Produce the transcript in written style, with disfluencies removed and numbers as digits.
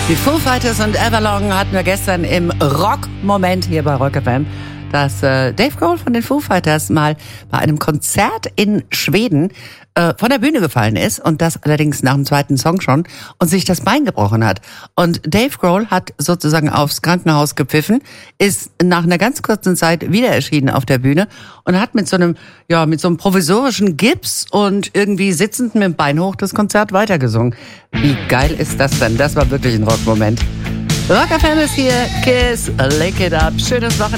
Die Foo Fighters und Everlong hatten wir gestern im Rock-Moment hier bei Rock FM, dass Dave Grohl von den Foo Fighters mal bei einem Konzert in Schweden von der Bühne gefallen ist und das allerdings nach dem zweiten Song schon und sich das Bein gebrochen hat. Und Dave Grohl hat sozusagen aufs Krankenhaus gepfiffen, ist nach einer ganz kurzen Zeit wieder erschienen auf der Bühne und hat mit so einem provisorischen Gips und irgendwie sitzend mit dem Bein hoch das Konzert weitergesungen. Wie geil ist das denn? Das war wirklich ein Rockmoment. Rock FM ist hier, Kiss, Lick It Up, schönes Wochenende.